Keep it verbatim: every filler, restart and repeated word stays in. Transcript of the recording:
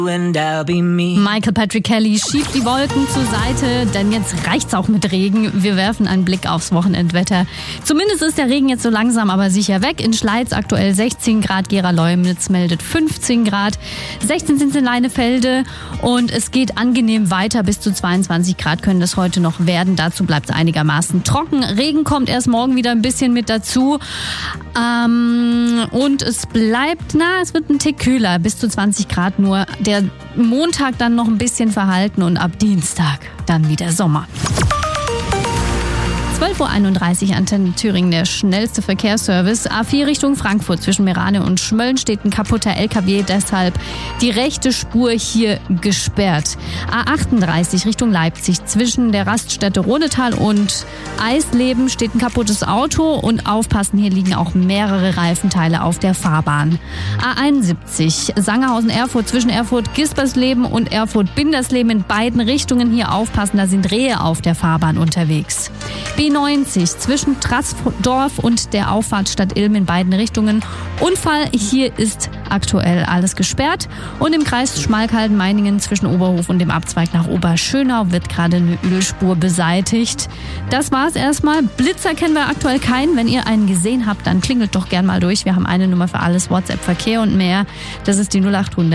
Michael Patrick Kelly schiebt die Wolken zur Seite, denn jetzt reicht's auch mit Regen. Wir werfen einen Blick aufs Wochenendwetter. Zumindest ist der Regen jetzt so langsam aber sicher weg. In Schleiz aktuell sechzehn Grad, Gera-Leumnitz meldet fünfzehn Grad, sechzehn sind es in Leinefelde und es geht angenehm weiter. Bis zu zweiundzwanzig Grad können das heute noch werden. Dazu bleibt es einigermaßen trocken. Regen kommt erst morgen wieder ein bisschen mit dazu. Ähm, und es bleibt, na, es wird ein Tick kühler, bis zu zwanzig Grad nur. Der Montag dann noch ein bisschen verhalten und ab Dienstag dann wieder Sommer. zwölf Uhr einunddreißig, Antenne Thüringen, der schnellste Verkehrsservice. A vier Richtung Frankfurt zwischen Merane und Schmölln steht ein kaputter L K W, deshalb die rechte Spur hier gesperrt. A achtunddreißig Richtung Leipzig zwischen der Raststätte Rodetal und Eisleben steht ein kaputtes Auto und aufpassen, hier liegen auch mehrere Reifenteile auf der Fahrbahn. A einundsiebzig Sangerhausen-Erfurt zwischen Erfurt-Gispersleben und Erfurt-Bindersleben in beiden Richtungen, hier aufpassen, da sind Rehe auf der Fahrbahn unterwegs. B neunzig zwischen Trassdorf und der Auffahrt Stadt Ilm in beiden Richtungen. Unfall, hier ist aktuell alles gesperrt. Und im Kreis Schmalkalden-Meiningen zwischen Oberhof und dem Abzweig nach Oberschönau wird gerade eine Ölspur beseitigt. Das war's erstmal. Blitzer kennen wir aktuell keinen. Wenn ihr einen gesehen habt, dann klingelt doch gern mal durch. Wir haben eine Nummer für alles, WhatsApp, Verkehr und mehr. Das ist die null acht hundert.